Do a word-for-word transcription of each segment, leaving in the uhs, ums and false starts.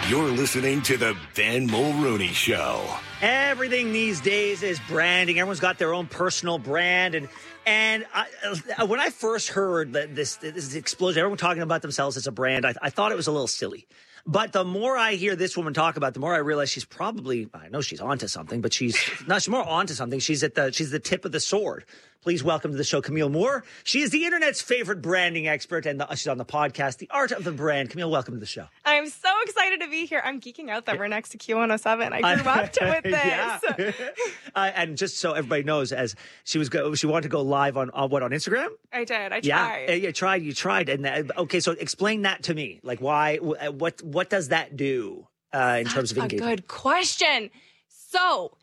You're listening to the Ben Mulrooney Show. Everything these days is branding. Everyone's got their own personal brand. And and I, uh, when I first heard that this, this explosion, everyone talking about themselves as a brand, I, I thought it was a little silly. But the more I hear this woman talk about it, the more I realize she's probably, I know she's onto something, but she's not, she's more onto something. She's at the, she's the tip of the sword. Please welcome to the show, Camille Moore. She is the internet's favorite branding expert, and the, she's on the podcast, The Art of the Brand. Camille, welcome to the show. I'm so excited to be here. I'm geeking out that we're next to Q one oh seven. I grew up with this. Yeah. uh, and just so everybody knows, as she was go, she wanted to go live on, on what, on Instagram? I did. I tried. Yeah, you tried. You tried. And uh, okay, so explain that to me. Like, why? What? What does that do uh, in That's terms of engagement? A good question. So,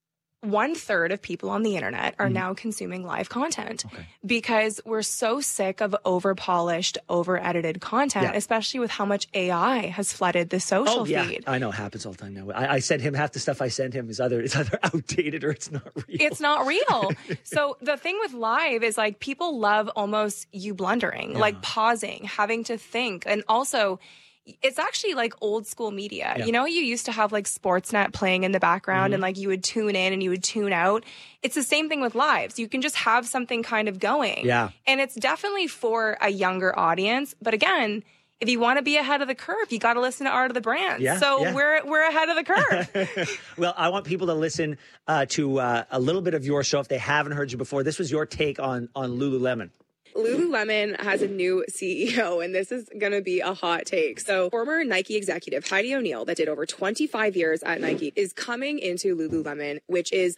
one third of people on the internet are mm. now consuming live content okay. because we're so sick of over polished, over edited content, yeah. especially with how much A I has flooded the social oh, yeah. feed. I know it happens all the time now. I, I send him half the stuff I send him is either it's either outdated or it's not real. It's not real. So the thing with live is like people love almost you blundering, yeah. like pausing, having to think, and also. It's actually like old school media. Yeah. You know, you used to have like Sportsnet playing in the background mm-hmm. and like you would tune in and you would tune out. It's the same thing with lives. You can just have something kind of going. Yeah. And it's definitely for a younger audience. But again, if you want to be ahead of the curve, you got to listen to Art of the Brand. Yeah, so yeah. we're we're ahead of the curve. Well, I want people to listen uh, to uh, a little bit of your show if they haven't heard you before. This was your take on on Lululemon. Lululemon has a new C E O, and this is going to be a hot take. So former Nike executive Heidi O'Neill, that did over twenty-five years at Nike, is coming into Lululemon, which is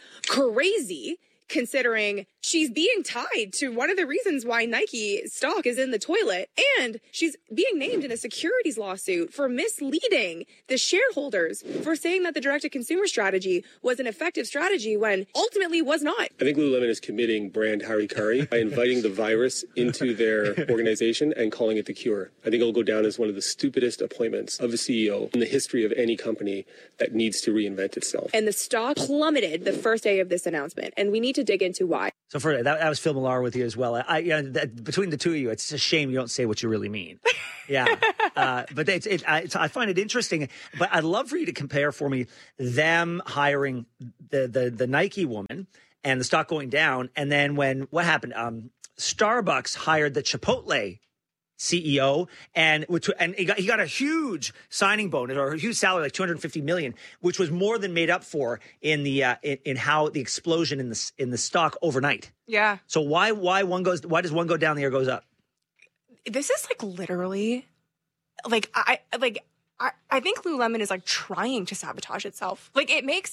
crazy considering she's being tied to one of the reasons why Nike stock is in the toilet. And she's being named in a securities lawsuit for misleading the shareholders, for saying that the direct-to-consumer strategy was an effective strategy when ultimately was not. I think Lululemon is committing brand harikari by inviting the virus into their organization and calling it the cure. I think it'll go down as one of the stupidest appointments of a C E O in the history of any company that needs to reinvent itself. And the stock plummeted the first day of this announcement, and we need to dig into why. So for that, that was Phil Millar with you as well. I, you know, that, between the two of you, it's a shame you don't say what you really mean. Yeah, uh, but it's, it, I, it's, I find it interesting. But I'd love for you to compare for me them hiring the the, the Nike woman and the stock going down, and then when what happened? Um, Starbucks hired the Chipotle C E O, and which and he got, he got a huge signing bonus or a huge salary, like two hundred fifty million, which was more than made up for in the uh, in, in how the explosion in the in the stock overnight. Yeah. So why why one goes why does one go down, the other goes up? This is like literally, like I like I I think Lululemon is like trying to sabotage itself. Like it makes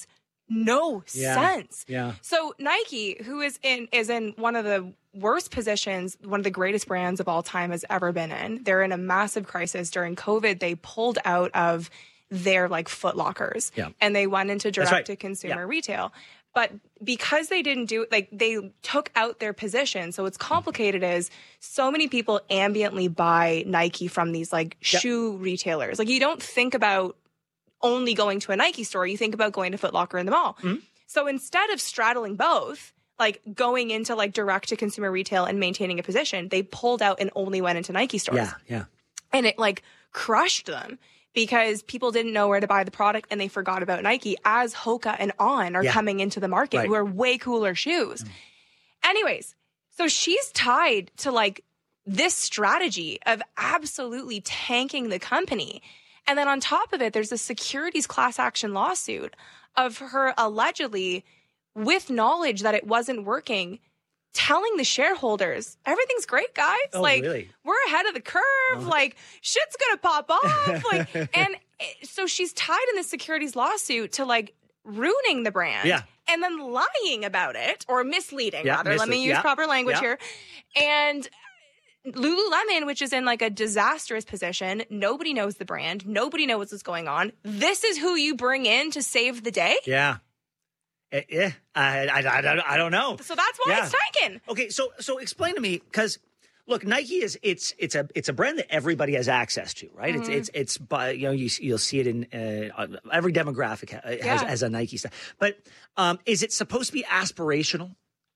no yeah. sense. Yeah. So Nike, who is in is in one of the worst positions, one of the greatest brands of all time has ever been in. They're in a massive crisis. During COVID, they pulled out of their like Foot Lockers yeah. and they went into direct right. to consumer yeah. retail. But because they didn't do it, like they took out their position. So what's complicated is so many people ambiently buy Nike from these like yep. shoe retailers. Like you don't think about only going to a Nike store. You think about going to Foot Locker in the mall. Mm-hmm. So instead of straddling both, like going into like direct to consumer retail and maintaining a position, they pulled out and only went into Nike stores. Yeah, yeah. And it like crushed them because people didn't know where to buy the product and they forgot about Nike as Hoka and On are yeah. coming into the market, right. who are way cooler shoes. Mm. Anyways, so she's tied to like this strategy of absolutely tanking the company. And then on top of it, there's a securities class action lawsuit of her allegedly, with knowledge that it wasn't working, telling the shareholders, everything's great, guys. Oh, like, really? We're ahead of the curve. Oh. Like, shit's gonna pop off. Like, and so she's tied in this securities lawsuit to like ruining the brand. Yeah. And then lying about it, or misleading, yeah, rather. misle- Let me use yeah. proper language yeah. here. And Lululemon, which is in like a disastrous position. Nobody knows the brand. Nobody knows what's going on. This is who you bring in to save the day? Yeah. Uh, yeah. I, I, I, I don't know. So that's why yeah. it's tanking. Okay, so so explain to me, because look, Nike is it's it's a it's a brand that everybody has access to, right? Mm-hmm. It's it's it's by you know you you'll see it in uh, every demographic has, yeah. has a Nike stuff. But um, is it supposed to be aspirational?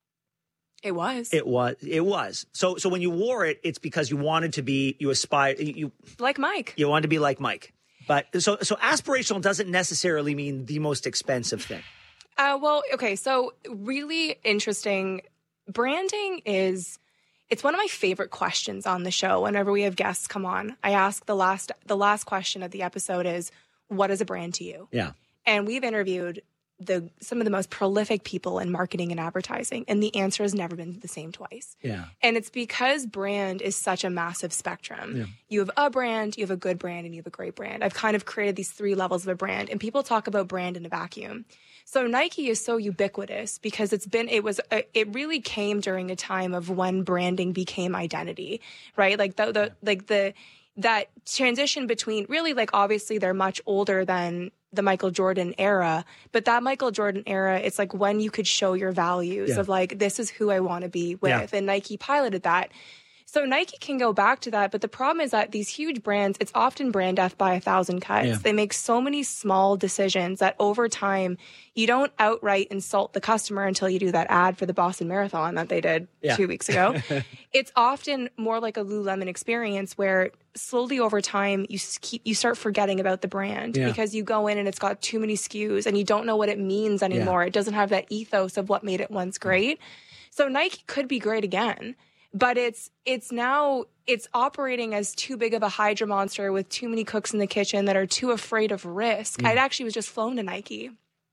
It was. It was. It was. So so when you wore it, it's because you wanted to be, you aspired, you like Mike. You wanted to be like Mike. But so so aspirational doesn't necessarily mean the most expensive thing. Uh, well, okay. So really interesting. Branding is, it's one of my favorite questions on the show. Whenever we have guests come on, I ask the last, the last question of the episode is, what is a brand to you? Yeah. And we've interviewed the some of the most prolific people in marketing and advertising, and the answer has never been the same twice. Yeah. And it's because brand is such a massive spectrum. Yeah. You have a brand, you have a good brand, and you have a great brand. I've kind of created these three levels of a brand, and people talk about brand in a vacuum. So Nike is so ubiquitous because it's been, it was, a, it really came during a time of when branding became identity, right? Like the, the like the, that transition between really, like, obviously they're much older than the Michael Jordan era, but that Michael Jordan era, it's like when you could show your values yeah. of like, this is who I want to be with. Yeah. And Nike piloted that. So Nike can go back to that. But the problem is that these huge brands, it's often brand death by a thousand cuts. Yeah. They make so many small decisions that over time, you don't outright insult the customer until you do that ad for the Boston Marathon that they did yeah. two weeks ago. It's often more like a Lululemon experience where slowly over time, you keep, you start forgetting about the brand yeah. because you go in and it's got too many S K Us and you don't know what it means anymore. Yeah. It doesn't have that ethos of what made it once great. So Nike could be great again. But it's it's now, it's operating as too big of a Hydra monster with too many cooks in the kitchen that are too afraid of risk. Mm. I actually was just flown to Nike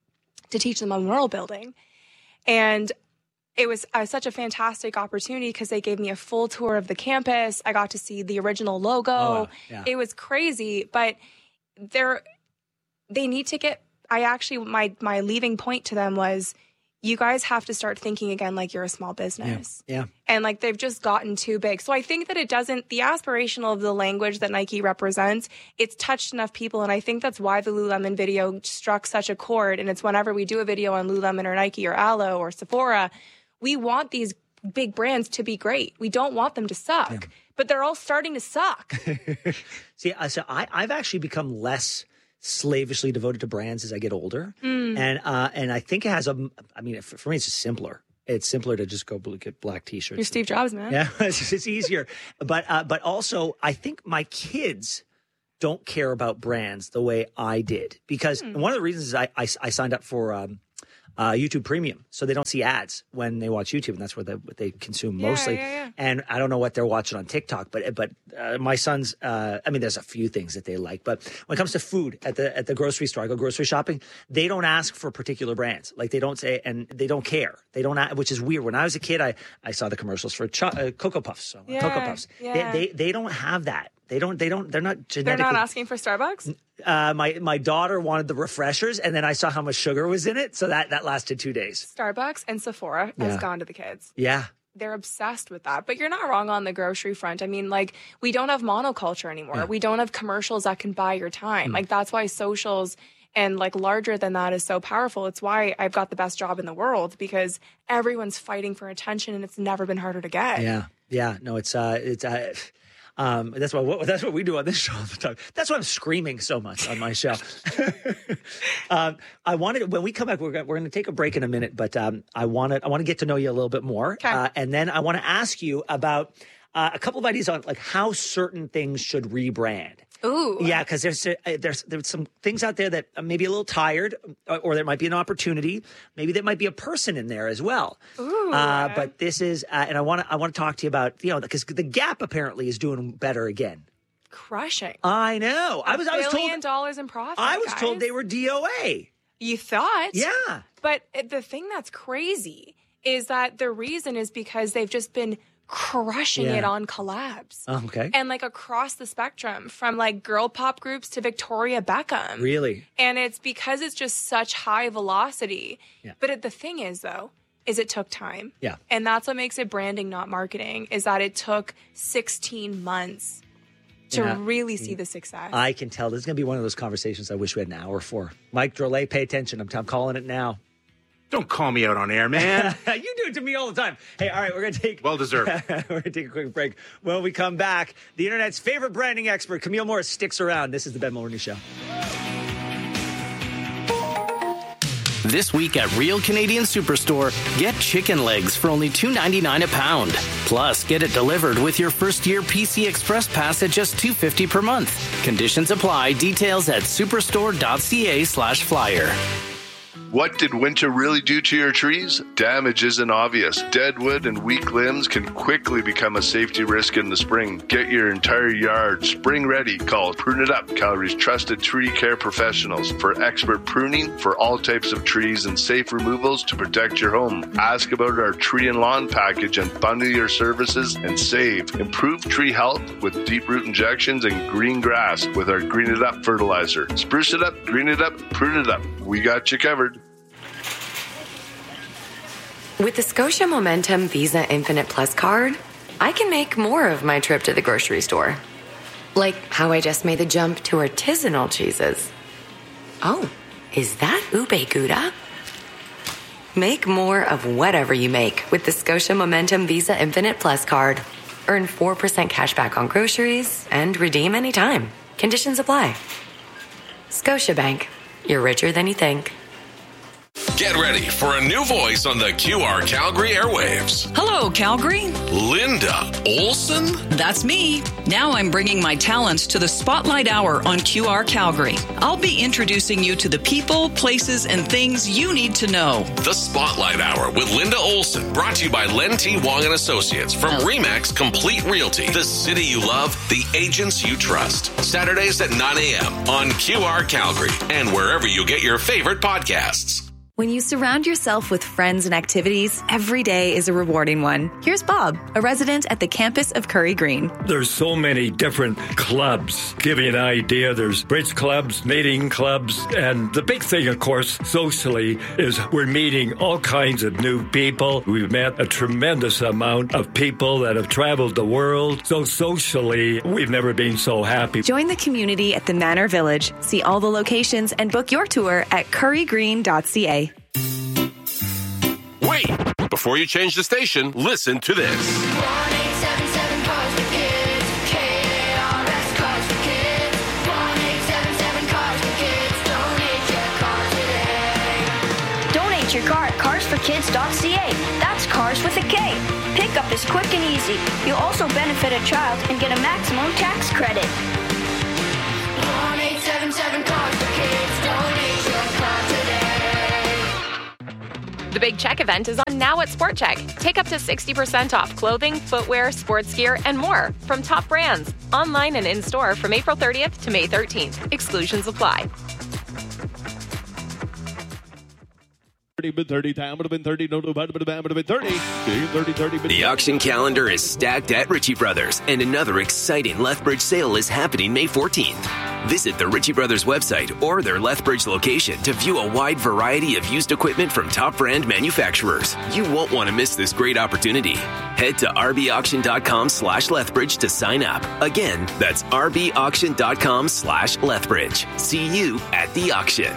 to teach them on world building. And it was uh, such a fantastic opportunity because they gave me a full tour of the campus. I got to see the original logo. Oh, yeah. It was crazy. But they're, they need to get, I actually, my my leaving point to them was, you guys have to start thinking again like you're a small business. Yeah. yeah. And like they've just gotten too big. So I think that it doesn't, the aspirational of the language that Nike represents, it's touched enough people. And I think that's why the Lululemon video struck such a chord. And it's whenever we do a video on Lululemon or Nike or Alo or Sephora, we want these big brands to be great. We don't want them to suck. Yeah. But they're all starting to suck. See, so I, I've actually become less slavishly devoted to brands as I get older. Mm. And uh, and I think it has a, I mean, for me, it's just simpler. It's simpler to just go get black T-shirts. You're Steve Jobs, man. Yeah, it's, it's easier. but uh, but also, I think my kids don't care about brands the way I did. Because mm. one of the reasons is I, I, I signed up for um, uh, YouTube Premium. So they don't see ads when they watch YouTube. And that's what they, what they consume yeah, mostly. Yeah, yeah. And I don't know what they're watching on TikTok. But but uh, my sons, uh, I mean, there's a few things that they like. But when it comes to food at the at the grocery store, I go grocery shopping, they don't ask for particular brands. Like they don't say, and they don't care. They don't, which is weird. When I was a kid, I, I saw the commercials for cho- uh, Cocoa Puffs. So yeah, Cocoa Puffs. Yeah. They, they, they don't have that. They don't, they don't, they're not genetically. They're not asking for Starbucks? Uh, my, my daughter wanted the refreshers, and then I saw how much sugar was in it. So that, that lasted two days. Starbucks and Sephora yeah. has gone to the kids. Yeah. They're obsessed with that. But you're not wrong on the grocery front. I mean, like, we don't have monoculture anymore. Yeah. We don't have commercials that can buy your time. Mm. Like, that's why socials and, like, larger than that is so powerful. It's why I've got the best job in the world, because everyone's fighting for attention, and it's never been harder to get. Yeah. Yeah. No, it's, uh, it's, uh, Um, that's what that's what we do on this show all the time. That's why I'm screaming so much on my show. um, I wanted when we come back, we're gonna, we're going to take a break in a minute, but um, I want to I want to get to know you a little bit more, okay. uh, and then I want to ask you about uh, a couple of ideas on like how certain things should rebrand. Ooh, yeah, because there's uh, there's there's some things out there that may be a little tired, or, or there might be an opportunity. Maybe there might be a person in there as well. Ooh, uh, but this is, uh, and I want to I want to talk to you about, you know, because the Gap apparently is doing better again. Crushing. I know. A I was I was told billion dollars in profit. I was guys. told they were D O A. You thought? Yeah. But the thing that's crazy is that the reason is because they've just been crushing yeah. it on collabs. Oh, okay. And like across the spectrum, from like girl pop groups to Victoria Beckham. Really? And it's because it's just such high velocity. Yeah. But it, the thing is, though, is it took time. Yeah. And that's what makes it branding, not marketing, is that it took sixteen months to yeah. really see the success. I can tell. This is going to be one of those conversations I wish we had an hour for. Mike Drolet, pay attention. I'm, I'm calling it now. Don't call me out on air, man. You do it to me all the time. Hey, all right, we're going to take... Well deserved. We're going to take a quick break. When we come back, the internet's favorite branding expert, Camille Morris, sticks around. This is the Ben Mulroney Show. This week at Real Canadian Superstore, get chicken legs for only two ninety-nine a pound. Plus, get it delivered with your first year P C Express Pass at just two fifty per month. Conditions apply. Details at superstore.ca slash flyer. What did winter really do to your trees? Damage isn't obvious. Dead wood and weak limbs can quickly become a safety risk in the spring. Get your entire yard spring ready. Call Prune It Up, Calgary's trusted tree care professionals, for expert pruning for all types of trees and safe removals to protect your home. Ask about our tree and lawn package and bundle your services and save. Improve tree health with deep root injections and green grass with our Green It Up fertilizer. Spruce it up, green it up, prune it up. We got you covered. With the Scotia Momentum Visa Infinite Plus card, I can make more of my trip to the grocery store. Like how I just made the jump to artisanal cheeses. Oh, is that ube gouda? Make more of whatever you make with the Scotia Momentum Visa Infinite Plus card. Earn four percent cash back on groceries and redeem anytime. Conditions apply. Scotiabank. You're richer than you think. Get ready for a new voice on the Q R Calgary airwaves. Hello, Calgary. Linda Olson? That's me. Now I'm bringing my talents to the Spotlight Hour on Q R Calgary. I'll be introducing you to the people, places, and things you need to know. The Spotlight Hour with Linda Olson, brought to you by Len T. Wong and Associates from oh. Remax Complete Realty. The city you love, the agents you trust. Saturdays at nine a.m. on Q R Calgary and wherever you get your favorite podcasts. When you surround yourself with friends and activities, every day is a rewarding one. Here's Bob, a resident at the campus of Curry Green. There's so many different clubs. Give you an idea, there's bridge clubs, knitting clubs, and the big thing, of course, socially, is we're meeting all kinds of new people. We've met a tremendous amount of people that have traveled the world. So socially, we've never been so happy. Join the community at the Manor Village. See all the locations and book your tour at curry green dot c a. Wait! Before you change the station, listen to this. one eight seven seven Cars for Kids. K A R S Cars for Kids. one eight seven seven Cars for Kids. Donate your car today. Donate your car at cars for kids dot c a. That's cars with a K. Pickup is quick and easy. You'll also benefit a child and get a maximum tax credit. one eight seven seven Cars for Kids. Donate your car today. The Big Check event is on now at Sport Check. Take up to sixty percent off clothing, footwear, sports gear, and more from top brands. Online and in-store from April thirtieth to May thirteenth. Exclusions apply. thirty time would have been thirty, no, no, would have been thirty. thirty, thirty. The auction calendar is stacked at Ritchie Brothers, and another exciting Lethbridge sale is happening May fourteenth. Visit the Ritchie Brothers website or their Lethbridge location to view a wide variety of used equipment from top brand manufacturers. You won't want to miss this great opportunity. Head to rbauction.com slash Lethbridge to sign up. Again, that's rbauction.com slash Lethbridge. See you at the auction.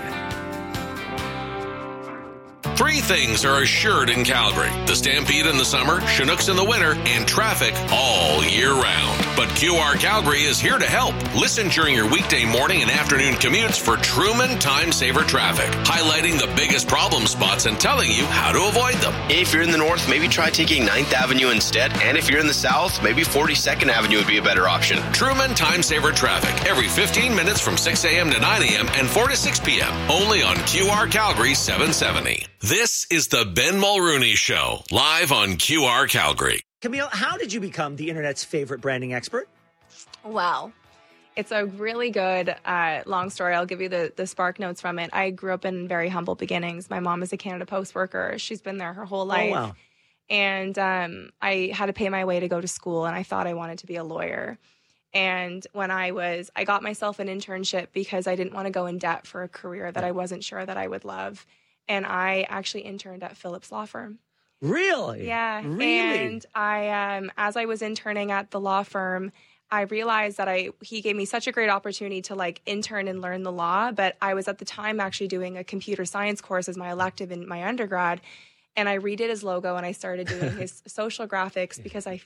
Three things are assured in Calgary: the Stampede in the summer, Chinooks in the winter, and traffic all year round. But Q R Calgary is here to help. Listen during your weekday morning and afternoon commutes for Truman Time Saver Traffic, highlighting the biggest problem spots and telling you how to avoid them. If you're in the north, maybe try taking ninth Avenue instead. And if you're in the south, maybe forty-second Avenue would be a better option. Truman Time Saver Traffic, every fifteen minutes from six a.m. to nine a.m. and four to six p.m. Only on Q R Calgary seven seventy. This is the Ben Mulrooney Show, live on Q R Calgary. Camille, how did you become the internet's favorite branding expert? Well, it's a really good uh, long story. I'll give you the, the spark notes from it. I grew up in very humble beginnings. My mom is a Canada Post worker. She's been there her whole life. Oh, wow. And um, I had to pay my way to go to school, and I thought I wanted to be a lawyer. And when I was, I got myself an internship because I didn't want to go in debt for a career that I wasn't sure that I would love. And I actually interned at Phillips Law Firm. Really? Yeah. Really? And I, um, as I was interning at the law firm, I realized that I he gave me such a great opportunity to like intern and learn the law. But I was at the time actually doing a computer science course as my elective in my undergrad. And I redid his logo and I started doing his social graphics because I fucking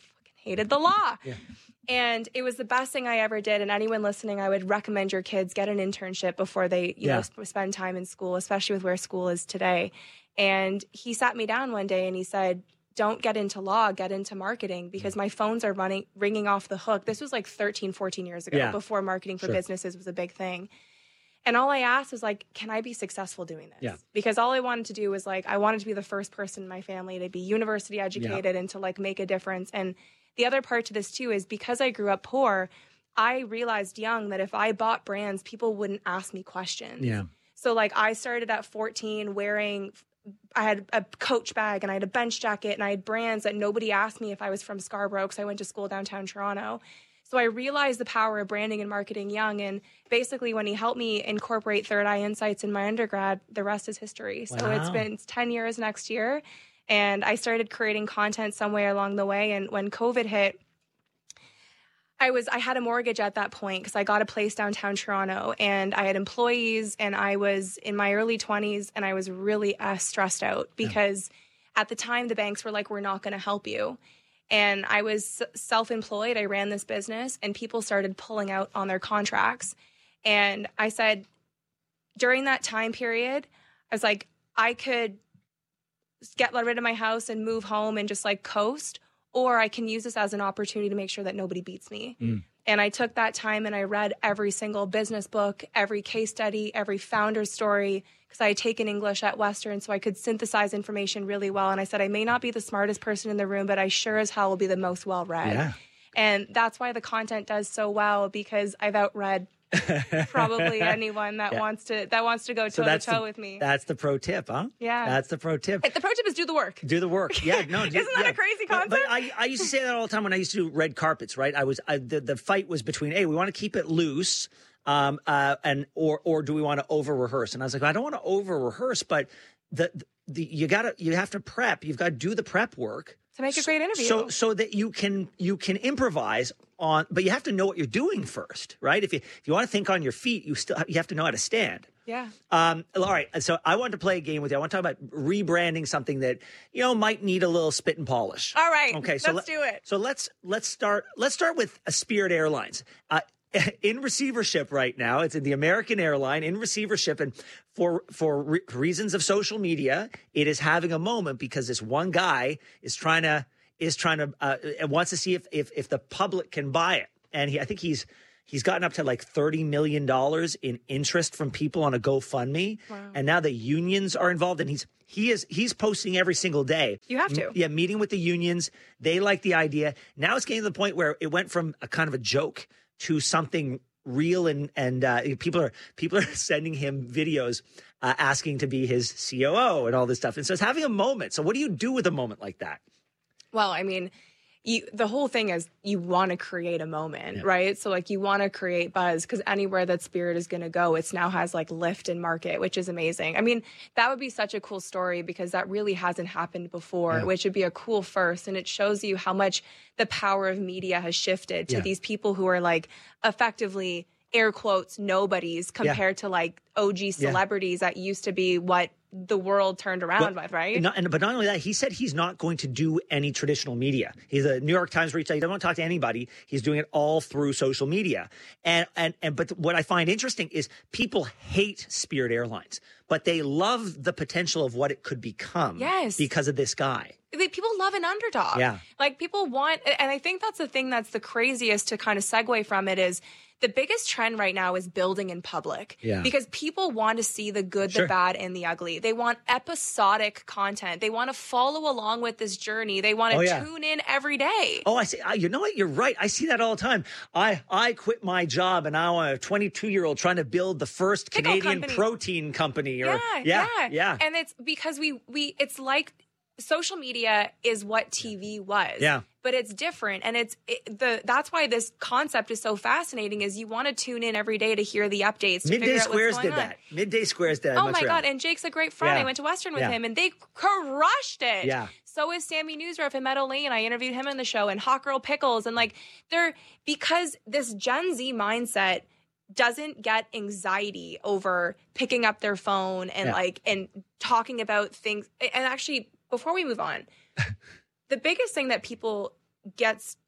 hated the law. Yeah. And it was the best thing I ever did. And anyone listening, I would recommend your kids get an internship before they, you Yeah. know, sp- spend time in school, especially with where school is today. And he sat me down one day and he said, don't get into law, get into marketing, because my phones are running, ringing off the hook. This was like thirteen, fourteen years ago, Yeah. before marketing for Sure. businesses was a big thing. And all I asked was like, can I be successful doing this? Yeah. Because all I wanted to do was like, I wanted to be the first person in my family to be university educated and to like make a difference. And the other part to this too is because I grew up poor, I realized young that if I bought brands, people wouldn't ask me questions. Yeah. So like I started at fourteen wearing, I had a Coach bag and I had a bench jacket and I had brands that nobody asked me if I was from Scarborough because I went to school downtown Toronto. So I realized the power of branding and marketing young. And basically when he helped me incorporate Third Eye Insights in my undergrad, the rest is history. So Wow. it's been ten years next year. And I started creating content somewhere along the way. And when COVID hit, I was I had a mortgage at that point because I got a place downtown Toronto and I had employees and I was in my early twenties and I was really uh, stressed out because at the time the banks were like, we're not going to help you. And I was self-employed. I ran this business and people started pulling out on their contracts. And I said, during that time period, I was like, I could get rid of my house and move home and just like coast, or I can use this as an opportunity to make sure that nobody beats me. Mm. And I took that time and I read every single business book, every case study, every founder's story, because I had taken English at Western, so I could synthesize information really well. And I said, I may not be the smartest person in the room, but I sure as hell will be the most well-read. Yeah. And that's why the content does so well, because I've outread probably anyone that Yeah. wants to that wants to go So toe to that's toe the, with me. That's the pro tip, huh? Yeah. That's the pro tip. The pro tip is do the work. Do the work. Yeah, no. do- Isn't that yeah. a crazy But- concept? But, I, I used to say that all the time when I used to do red carpets, right? I was I, the the fight was between, hey, we want to keep it loose, um, uh, and or or do we want to over rehearse? And I was like, I don't want to over rehearse, but the the you gotta you have to prep. You've got to do the prep work To make a great interview. so so that you can you can improvise on, but you have to know what you're doing first, right? If you if you want to think on your feet, you still you have to know how to stand. Yeah. Um, all right. So I wanted to play a game with you. I want to talk about rebranding something that, you know, might need a little spit and polish. All right. Okay. So let's let- do it. So let's let's start let's start with a Spirit Airlines. Uh, in receivership right now, it's in the American airline in receivership, and for for re- reasons of social media, it is having a moment because this one guy is trying to is trying to uh, wants to see if if if the public can buy it, and he I think he's. He's gotten up to like thirty million dollars in interest from people on a GoFundMe. Wow. And now the unions are involved, and he's he is he's posting every single day. You have to. M- Yeah, meeting with the unions. They like the idea. Now it's getting to the point where it went from a kind of a joke to something real, and and uh, people are people are sending him videos uh, asking to be his C O O and all this stuff. And so it's having a moment. So what do you do with a moment like that? Well, I mean, you, the whole thing is you want to create a moment, right? So like you want to create buzz because anywhere that Spirit is going to go, it's now has like lift in market, which is amazing. I mean, that would be such a cool story because that really hasn't happened before, Yeah. which would be a cool first. And it shows you how much the power of media has shifted to Yeah. these people who are like effectively air quotes nobodies compared to like O G celebrities that used to be what the world turned around But- with, right? Not, and, but not only that, he said he's not going to do any traditional media. He's a New York Times reached out. He doesn't want to talk to anybody. He's doing it all through social media. And and and but what I find interesting is people hate Spirit Airlines, but they love the potential of what it could become. Yes. Because of this guy. They- people love an underdog. Yeah. Like people want, and I think that's the thing that's the craziest to kind of segue from it is the biggest trend right now is building in public. Yeah. Because people want to see the good, Sure. the bad, and the ugly. They want episodic content. They want to follow along with this journey. They want to Oh, yeah. tune in every day. Oh, I see. I, you know what? You're right. I see that all the time. I I quit my job and now I'm a twenty-two year old trying to build the first Pickle Canadian company. protein company. Or, Yeah, yeah, yeah, yeah. And it's because we we it's like social media is what T V was. Yeah. But it's different, and it's it, the that's why this concept is so fascinating. Is you want to tune in every day to hear the updates. To Midday figure out Squares what's going did on. that. Midday Squares did that. in Oh my Montreal. god! And Jake's a great friend. Yeah. I went to Western with Yeah. him, and they crushed it. Yeah. So is Sammy Newsruff and Meadow Lane. I interviewed him in the show, and Hot Girl Pickles, and like they're because this Gen Z mindset doesn't get anxiety over picking up their phone and Yeah. like and talking about things. And actually, before we move on, the biggest thing that people gets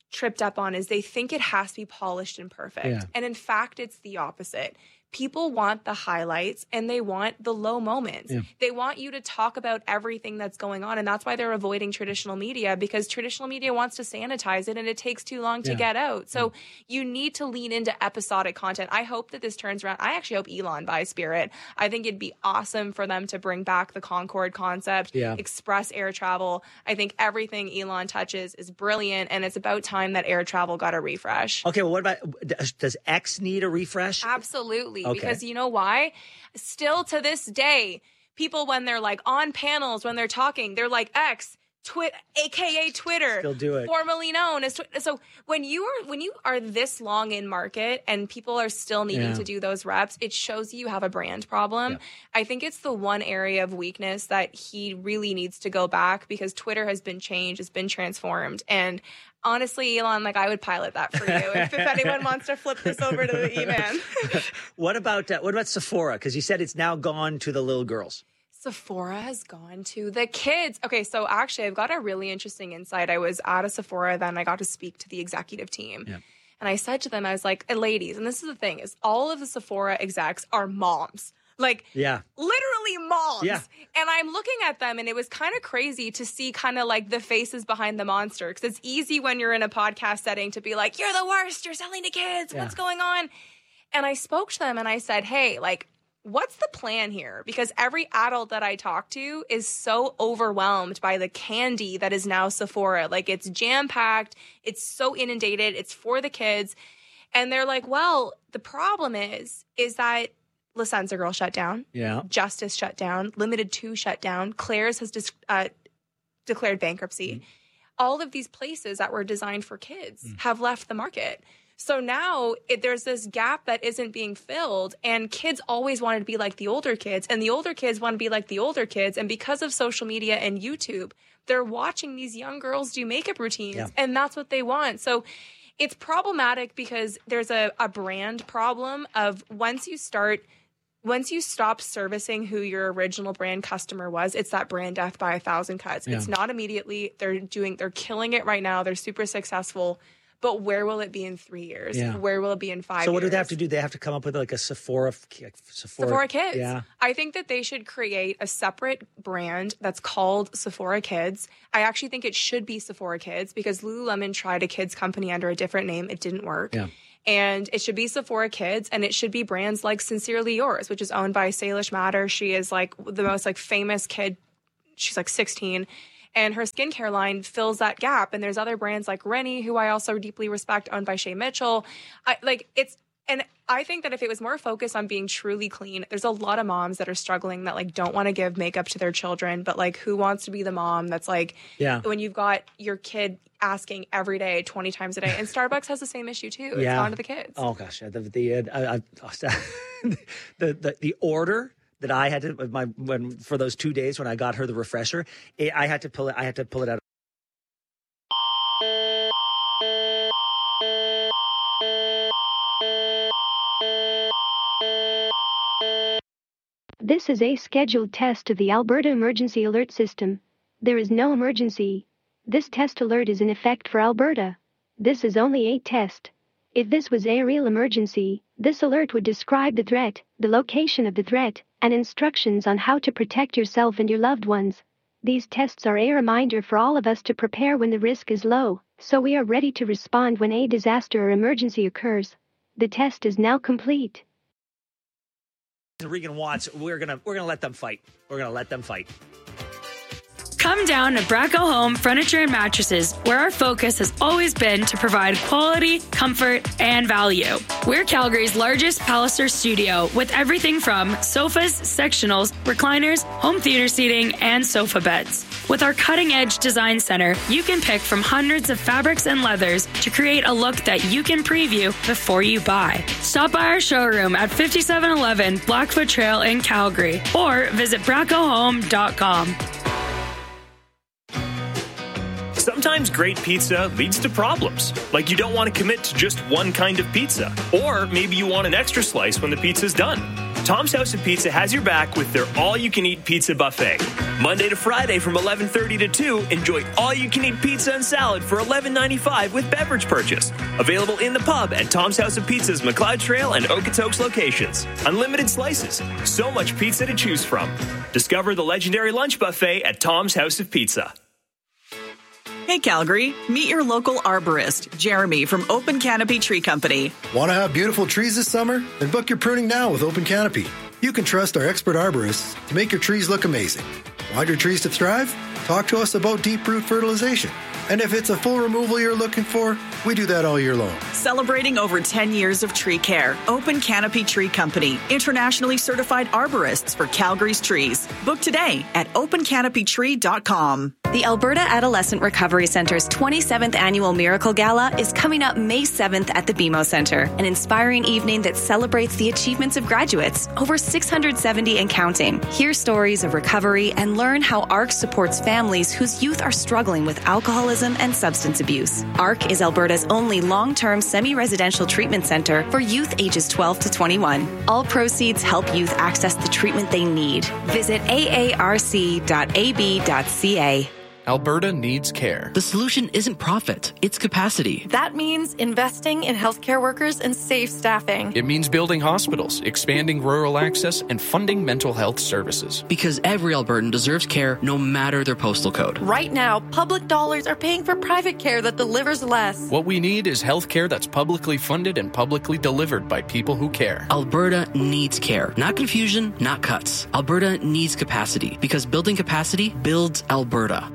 tripped up on is they think it has to be polished and perfect. Yeah. And in fact, it's the opposite. People want the highlights and they want the low moments. Yeah. They want you to talk about everything that's going on. And that's why they're avoiding traditional media, because traditional media wants to sanitize it and it takes too long to Yeah. get out. So you need to lean into episodic content. I hope that this turns around. I actually hope Elon buys Spirit. I think it'd be awesome for them to bring back the Concorde concept, Yeah. express air travel. I think everything Elon touches is brilliant, and it's about time that air travel got a refresh. Okay, well, what about, does X need a refresh? Absolutely. Okay. Because you know why? Still to this day, people, when they're like on panels, when they're talking, they're like X, Twit, A K A Twitter, Still do it. formerly known as Twitter. So when you are when you are this long in market and people are still needing Yeah. to do those reps, it shows you have a brand problem. Yeah. I think it's the one area of weakness that he really needs to go back, because Twitter has been changed, it's been transformed, and honestly, Elon, like I would pilot that for you if, if anyone wants to flip this over to the E-Man. What about uh, what about Sephora? Because you said it's now gone to the little girls. Sephora has gone to the kids. Okay, so actually, I've got a really interesting insight. I was at a Sephora, then I got to speak to the executive team. Yeah. And I said to them, I was like, "Eh, ladies, and this is the thing, is all of the Sephora execs are moms. Like, Yeah. literally moms. Yeah. And I'm looking at them, and it was kind of crazy to see kind of like the faces behind the monster. Because it's easy when you're in a podcast setting to be like, you're the worst, you're selling to kids, Yeah. what's going on? And I spoke to them and I said, hey, like, what's the plan here? Because every adult that I talk to is so overwhelmed by the candy that is now Sephora. Like, it's jam-packed, it's so inundated, it's for the kids. And they're like, well, the problem is, is that La Senza Girl shut down. Yeah. Justice shut down. Limited two shut down. Claire's has dis- uh, declared bankruptcy. Mm-hmm. All of these places that were designed for kids Mm. have left the market. So now it, there's this gap that isn't being filled, and kids always wanted to be like the older kids, and the older kids want to be like the older kids. And because of social media and YouTube, they're watching these young girls do makeup routines, Yeah. and that's what they want. So it's problematic because there's a, a brand problem of once you start Once you stop servicing who your original brand customer was, it's that brand death by a thousand cuts. Yeah. It's not immediately. They're doing, they're killing it right now. They're super successful. But where will it be in three years? Yeah. Where will it be in five years? So what do they have to do? They have to come up with like a Sephora, Sephora, Sephora Kids. Yeah. I think that they should create a separate brand that's called Sephora Kids. I actually think it should be Sephora Kids because Lululemon tried a kids company under a different name. It didn't work. Yeah. And it should be Sephora Kids, and it should be brands like Sincerely Yours, which is owned by Salish Matter. She is like the most like famous kid. She's like sixteen. And her skincare line fills that gap. And there's other brands like Rennie, who I also deeply respect, owned by Shay Mitchell. I, like it's, and I think that if it was more focused on being truly clean, there's a lot of moms that are struggling that like don't want to give makeup to their children, but like who wants to be the mom that's like, Yeah. when you've got your kid asking every day, twenty times a day. And Starbucks has the same issue too. It's Yeah. gone to the kids. Oh gosh, the the uh, I, I, the, the the order that I had to my when for those two days when I got her the refresher, it, I had to pull it. I had to pull it out. This is a scheduled test of the Alberta Emergency Alert System. There is no emergency. This test alert is in effect for Alberta. This is only a test. If this was a real emergency, this alert would describe the threat, the location of the threat, and instructions on how to protect yourself and your loved ones. These tests are a reminder for all of us to prepare when the risk is low, so we are ready to respond when a disaster or emergency occurs. The test is now complete. Regan Watts, we're gonna we're gonna let them fight. We're gonna let them fight. Come down to Bracco Home Furniture and Mattresses, where our focus has always been to provide quality, comfort, and value. We're Calgary's largest Palliser studio with everything from sofas, sectionals, recliners, home theater seating, and sofa beds. With our cutting-edge design center, you can pick from hundreds of fabrics and leathers to create a look that you can preview before you buy. Stop by our showroom at fifty-seven eleven Blackfoot Trail in Calgary or visit bracco home dot com. Sometimes great pizza leads to problems, like you don't want to commit to just one kind of pizza, or maybe you want an extra slice when the pizza's done. Tom's House of Pizza has your back with their all-you-can-eat pizza buffet. Monday to Friday from eleven thirty to two, enjoy all-you-can-eat pizza and salad for eleven ninety-five with beverage purchase. Available in the pub at Tom's House of Pizza's McLeod Trail and Okotoks locations. Unlimited slices. So much pizza to choose from. Discover the legendary lunch buffet at Tom's House of Pizza. Hey Calgary, meet your local arborist, Jeremy from Open Canopy Tree Company. Want to have beautiful trees this summer? Then book your pruning now with Open Canopy. You can trust our expert arborists to make your trees look amazing. Want your trees to thrive? Talk to us about deep root fertilization. And if it's a full removal you're looking for, we do that all year long. Celebrating over ten years of tree care, Open Canopy Tree Company, internationally certified arborists for Calgary's trees. Book today at open canopy tree dot com. The Alberta Adolescent Recovery Centre's twenty-seventh Annual Miracle Gala is coming up May seventh at the B M O Centre, an inspiring evening that celebrates the achievements of graduates, over six hundred seventy and counting. Hear stories of recovery and learn how A R C supports families whose youth are struggling with alcoholism and substance abuse. A R C is Alberta's only long-term semi-residential treatment centre for youth ages twelve to twenty-one. All proceeds help youth access the treatment they need. Visit a a r c dot a b dot c a. Alberta needs care. The solution isn't profit, it's capacity. That means investing in healthcare workers and safe staffing. It means building hospitals, expanding rural access, and funding mental health services. Because every Albertan deserves care no matter their postal code. Right now, public dollars are paying for private care that delivers less. What we need is health care that's publicly funded and publicly delivered by people who care. Alberta needs care. Not confusion, not cuts. Alberta needs capacity. Because building capacity builds Alberta.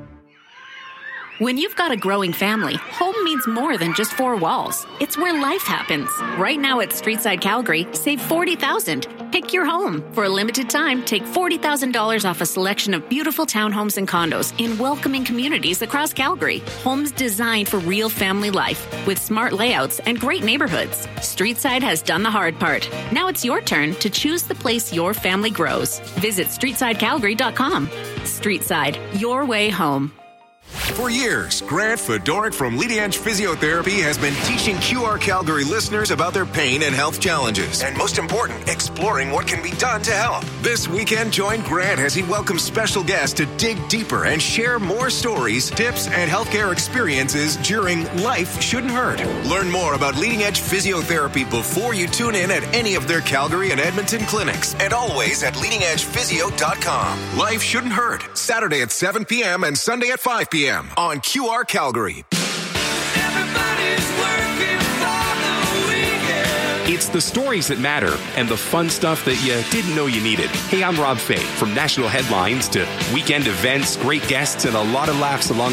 When you've got a growing family, home means more than just four walls. It's where life happens. Right now at Streetside Calgary, save forty thousand dollars. Pick your home. For a limited time, take forty thousand dollars off a selection of beautiful townhomes and condos in welcoming communities across Calgary. Homes designed for real family life with smart layouts and great neighborhoods. Streetside has done the hard part. Now it's your turn to choose the place your family grows. Visit streetside calgary dot com. Streetside, your way home. For years, Grant Fedoric from Leading Edge Physiotherapy has been teaching Q R Calgary listeners about their pain and health challenges. And most important, exploring what can be done to help. This weekend, join Grant as he welcomes special guests to dig deeper and share more stories, tips, and healthcare experiences during Life Shouldn't Hurt. Learn more about Leading Edge Physiotherapy before you tune in at any of their Calgary and Edmonton clinics. And always at leading edge physio dot com. Life Shouldn't Hurt. Saturday at seven p.m. and Sunday at five p.m. on Q R Calgary. It's the stories that matter and the fun stuff that you didn't know you needed. Hey, I'm Rob Fay. From national headlines to weekend events, great guests, and a lot of laughs along